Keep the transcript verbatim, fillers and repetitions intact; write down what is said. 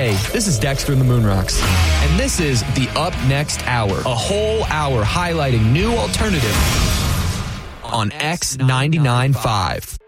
Hey, this is Dexter in the Moonrocks, and this is the Up Next Hour, a whole hour highlighting new alternative on X ninety-nine point five.